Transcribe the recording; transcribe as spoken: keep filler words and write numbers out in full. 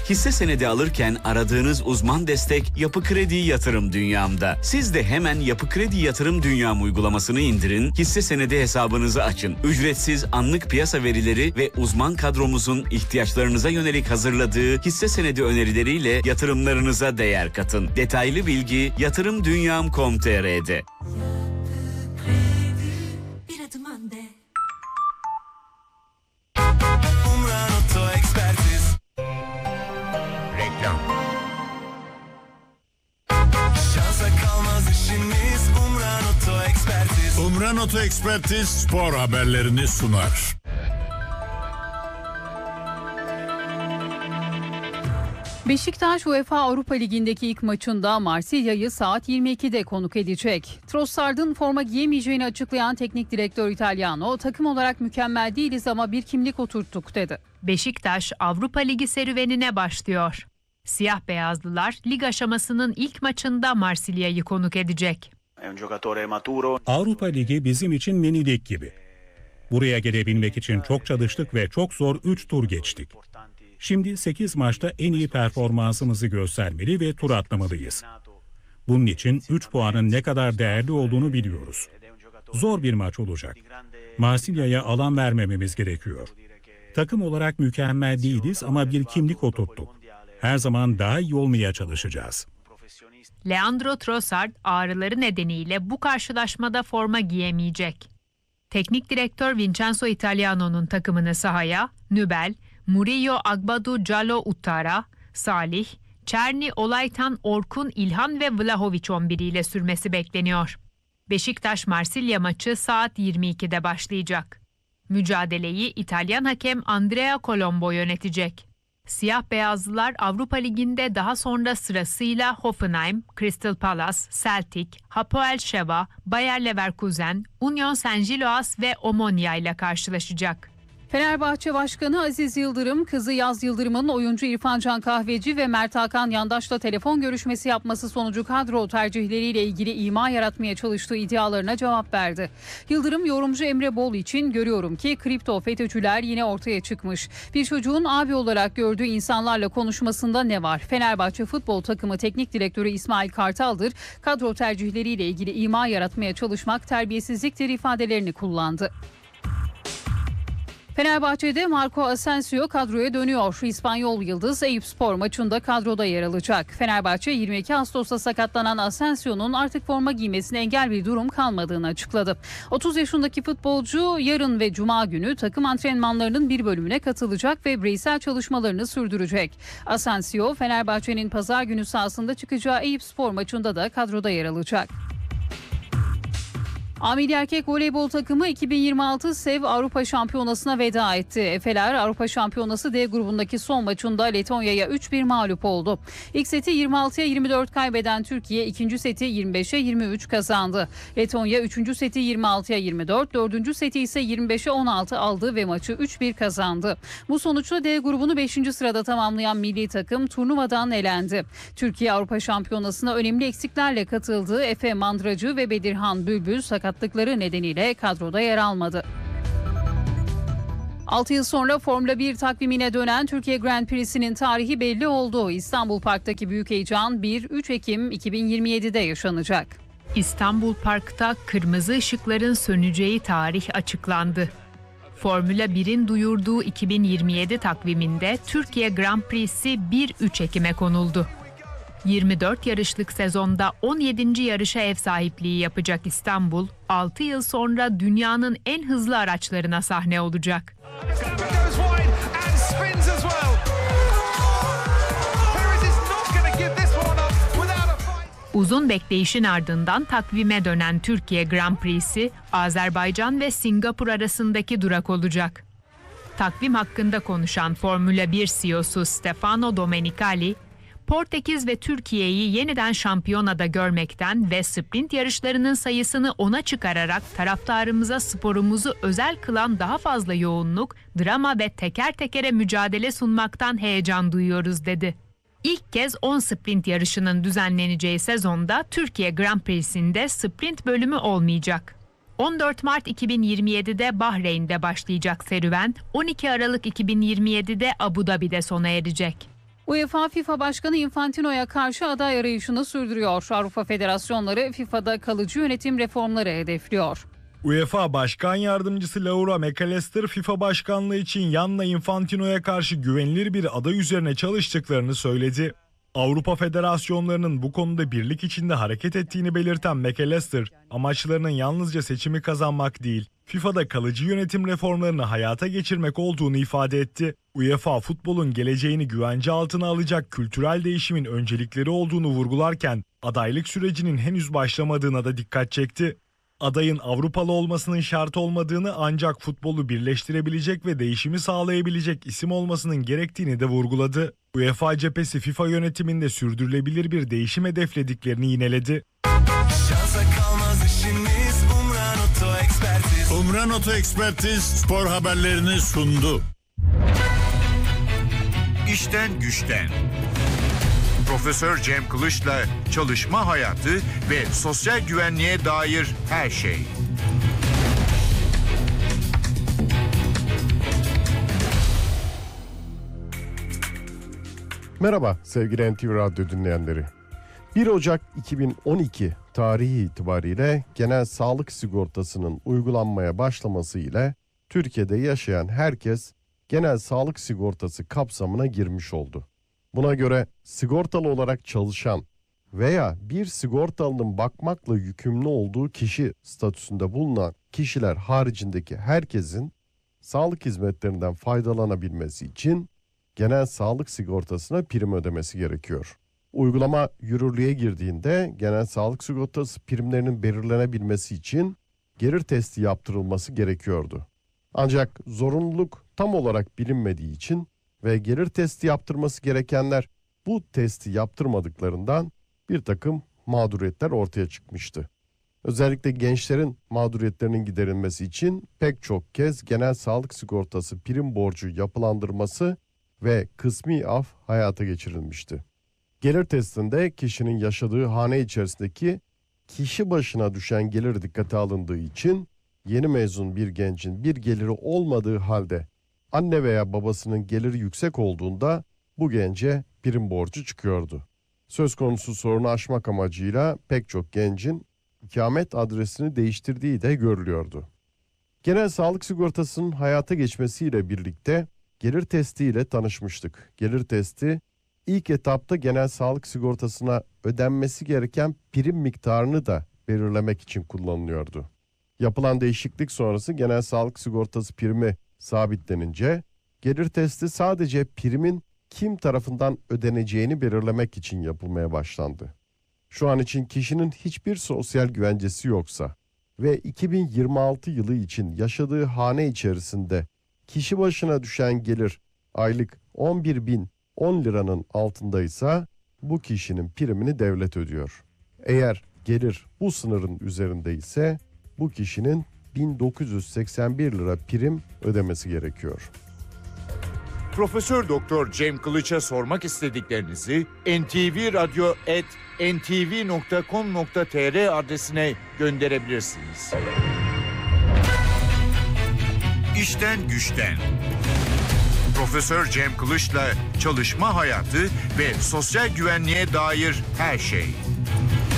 Hisse senedi alırken aradığınız uzman destek Yapı Kredi Yatırım Dünyam'da. Siz de hemen Yapı Kredi Yatırım Dünyam uygulamasını indirin, hisse senedi hesabınızı açın. Ücretsiz anlık piyasa verileri ve uzman kadromuzun ihtiyaçlarınıza yönelik hazırladığı hisse senedi önerileriyle yatırımlarınıza değer katın. Detaylı bilgi yatırım dünyam nokta com nokta tr'de. Bir adım önde. Umran Oto Ekspertiz. Reklam. Şansa kalmaz işimiz. Umran Oto Ekspertiz. Umran Oto Ekspertiz spor haberlerini sunar. Beşiktaş UEFA Avrupa Ligi'ndeki ilk maçında Marsilya'yı saat yirmi ikide konuk edecek. Trossard'ın forma giyemeyeceğini açıklayan teknik direktör Italiano, takım olarak mükemmel değiliz ama bir kimlik oturttuk dedi. Beşiktaş Avrupa Ligi serüvenine başlıyor. Siyah beyazlılar lig aşamasının ilk maçında Marsilya'yı konuk edecek. Avrupa Ligi bizim için mini lig gibi. Buraya gelebilmek için çok çalıştık ve çok zor üç tur geçtik. Şimdi sekiz maçta en iyi performansımızı göstermeli ve tur atlamalıyız. Bunun için üç puanın ne kadar değerli olduğunu biliyoruz. Zor bir maç olacak. Marsilya'ya alan vermememiz gerekiyor. Takım olarak mükemmel değiliz ama bir kimlik oturttuk. Her zaman daha iyi olmaya çalışacağız. Leandro Trossard ağrıları nedeniyle bu karşılaşmada forma giyemeyecek. Teknik direktör Vincenzo Italiano'nun takımını sahaya Nübel, Murillo Agbadu Calo Uttara, Salih, Çerni Olaytan Orkun İlhan ve Vlahovic on bir ile sürmesi bekleniyor. Beşiktaş-Marsilya maçı saat yirmi ikide başlayacak. Mücadeleyi İtalyan hakem Andrea Colombo yönetecek. Siyah beyazlılar Avrupa Ligi'nde daha sonra sırasıyla Hoffenheim, Crystal Palace, Celtic, Hapoel Sheva, Bayer Leverkusen, Union Saint-Gilloise ve Omonia ile karşılaşacak. Fenerbahçe Başkanı Aziz Yıldırım, kızı Yaz Yıldırım'ın oyuncu İrfan Can Kahveci ve Mert Hakan Yandaş'la telefon görüşmesi yapması sonucu kadro tercihleriyle ilgili ima yaratmaya çalıştığı iddialarına cevap verdi. Yıldırım, yorumcu Emre Bol için görüyorum ki kripto FETÖ'cüler yine ortaya çıkmış. Bir çocuğun abi olarak gördüğü insanlarla konuşmasında ne var? Fenerbahçe futbol takımı teknik direktörü İsmail Kartal'dır. Kadro tercihleriyle ilgili ima yaratmaya çalışmak terbiyesizliktir ifadelerini kullandı. Fenerbahçe'de Marco Asensio kadroya dönüyor. İspanyol yıldız Eyüpspor maçında kadroda yer alacak. Fenerbahçe yirmi iki Ağustos'ta sakatlanan Asensio'nun artık forma giymesine engel bir durum kalmadığını açıkladı. otuz yaşındaki futbolcu yarın ve cuma günü takım antrenmanlarının bir bölümüne katılacak ve bireysel çalışmalarını sürdürecek. Asensio, Fenerbahçe'nin pazar günü sahasında çıkacağı Eyüpspor maçında da kadroda yer alacak. Amili erkek voleybol takımı iki bin yirmi altı SEV Avrupa Şampiyonası'na veda etti. Efeler Avrupa Şampiyonası D grubundaki son maçında Letonya'ya üç bir mağlup oldu. İlk seti yirmi altıya yirmi dört kaybeden Türkiye ikinci seti yirmi beşe yirmi üç kazandı. Letonya üçüncü seti yirmi altıya yirmi dört, dördüncü seti ise yirmi beşe on altı aldı ve maçı üç bir kazandı. Bu sonuçla D grubunu beşinci sırada tamamlayan milli takım turnuvadan elendi. Türkiye Avrupa Şampiyonası'na önemli eksiklerle katıldı. Efe Mandracı ve Bedirhan Bülbül sakat sakatlıkları nedeniyle kadroda yer almadı. altı yıl sonra Formula bir takvimine dönen Türkiye Grand Prix'sinin tarihi belli oldu. İstanbul Park'taki büyük heyecan bir üç Ekim iki bin yirmi yedide yaşanacak. İstanbul Park'ta kırmızı ışıkların söneceği tarih açıklandı. Formula birin duyurduğu iki bin yirmi yedi takviminde Türkiye Grand Prix'si bir üç Ekim'e konuldu. yirmi dört yarışlık sezonda on yedinci yarışa ev sahipliği yapacak İstanbul, altı yıl sonra dünyanın en hızlı araçlarına sahne olacak. Uzun bekleyişin ardından takvime dönen Türkiye Grand Prix'si, Azerbaycan ve Singapur arasındaki durak olacak. Takvim hakkında konuşan Formula bir C E O'su Stefano Domenicali, Portekiz ve Türkiye'yi yeniden şampiyonada görmekten ve sprint yarışlarının sayısını ona çıkararak taraftarımıza sporumuzu özel kılan daha fazla yoğunluk, drama ve teker tekere mücadele sunmaktan heyecan duyuyoruz dedi. İlk kez on sprint yarışının düzenleneceği sezonda Türkiye Grand Prix'sinde sprint bölümü olmayacak. on dört Mart iki bin yirmi yedide Bahreyn'de başlayacak serüven, on iki Aralık iki bin yirmi yedide Abu Dhabi'de sona erecek. UEFA FIFA Başkanı Infantino'ya karşı aday arayışını sürdürüyor. Avrupa Federasyonları FIFA'da kalıcı yönetim reformları hedefliyor. UEFA Başkan Yardımcısı Laura McAllister, FIFA Başkanlığı için Gianni Infantino'ya karşı güvenilir bir aday üzerine çalıştıklarını söyledi. Avrupa Federasyonlarının bu konuda birlik içinde hareket ettiğini belirten McAllister, amaçlarının yalnızca seçimi kazanmak değil, FIFA'da kalıcı yönetim reformlarını hayata geçirmek olduğunu ifade etti. UEFA futbolun geleceğini güvence altına alacak kültürel değişimin öncelikleri olduğunu vurgularken, adaylık sürecinin henüz başlamadığına da dikkat çekti. Adayın Avrupalı olmasının şart olmadığını, ancak futbolu birleştirebilecek ve değişimi sağlayabilecek isim olmasının gerektiğini de vurguladı. UEFA cephesi FIFA yönetiminde sürdürülebilir bir değişim hedeflediklerini yineledi. Şansa kalmaz işimiz Umran Oto Ekspertiz. Umran Oto Ekspertiz spor haberlerini sundu. İşten güçten. Profesör Cem Kılıç'la çalışma hayatı ve sosyal güvenliğe dair her şey. Merhaba sevgili N T V Radyo dinleyenleri. bir Ocak iki bin on iki tarihi itibariyle genel sağlık sigortasının uygulanmaya başlaması ile Türkiye'de yaşayan herkes genel sağlık sigortası kapsamına girmiş oldu. Buna göre sigortalı olarak çalışan veya bir sigortalının bakmakla yükümlü olduğu kişi statüsünde bulunan kişiler haricindeki herkesin sağlık hizmetlerinden faydalanabilmesi için genel sağlık sigortasına prim ödemesi gerekiyor. Uygulama yürürlüğe girdiğinde genel sağlık sigortası primlerinin belirlenebilmesi için gelir testi yaptırılması gerekiyordu. Ancak zorunluluk tam olarak bilinmediği için ve gelir testi yaptırması gerekenler bu testi yaptırmadıklarından bir takım mağduriyetler ortaya çıkmıştı. Özellikle gençlerin mağduriyetlerinin giderilmesi için pek çok kez genel sağlık sigortası prim borcu yapılandırması ve kısmi af hayata geçirilmişti. Gelir testinde kişinin yaşadığı hane içerisindeki kişi başına düşen gelir dikkate alındığı için yeni mezun bir gencin bir geliri olmadığı halde anne veya babasının geliri yüksek olduğunda bu gence prim borcu çıkıyordu. Söz konusu sorunu aşmak amacıyla pek çok gencin ikamet adresini değiştirdiği de görülüyordu. Genel sağlık sigortasının hayata geçmesiyle birlikte gelir testi ile tanışmıştık. Gelir testi ilk etapta genel sağlık sigortasına ödenmesi gereken prim miktarını da belirlemek için kullanılıyordu. Yapılan değişiklik sonrası genel sağlık sigortası primi sabitlenince gelir testi sadece primin kim tarafından ödeneceğini belirlemek için yapılmaya başlandı. Şu an için kişinin hiçbir sosyal güvencesi yoksa ve iki bin yirmi altı yılı için yaşadığı hane içerisinde kişi başına düşen gelir aylık on bir bin on liranın altındaysa bu kişinin primini devlet ödüyor. Eğer gelir bu sınırın üzerinde ise bu kişinin bin dokuz yüz seksen bir lira prim ödemesi gerekiyor. Profesör Doktor Cem Kılıç'a sormak istediklerinizi en ti vi radyo at en ti vi nokta com nokta tr adresine gönderebilirsiniz. İşten güçten. Profesör Cem Kılıç'la çalışma hayatı ve sosyal güvenliğe dair her şey.